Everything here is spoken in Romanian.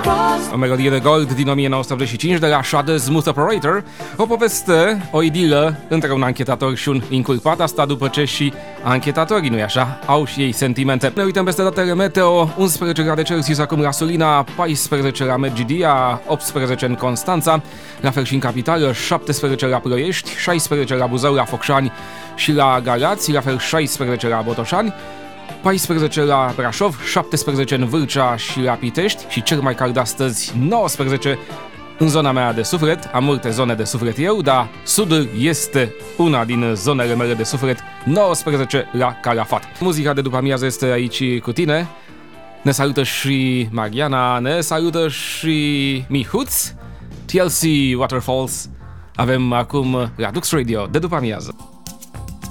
O melodie de gold din 1985 de la Shudder Smooth Operator, o poveste, o idilă între un anchetator și un inculpat, asta după ce și anchetatorii, nu-i așa, au și ei sentimente. Ne uităm peste datele meteo: 11 grade Celsius acum la Sulina, 14 la Medgidia, 18 în Constanța, la fel și în capitală, 17 la Ploiești, 16 la Buzău, la Focșani și la Galați, la fel 16 la Botoșani, 14 la Brașov, 17 în Vâlcea și la Pitești și cel mai cald astăzi 19 în zona mea de suflet. Am multe zone de suflet eu, dar sudul este una din zonele mele de suflet, 19 la Calafat. Muzica de după amiază este aici cu tine. Ne salută și Mariana, ne salută și Mihuț, TLC Waterfalls. Avem acum la Dux Radio de după amiază.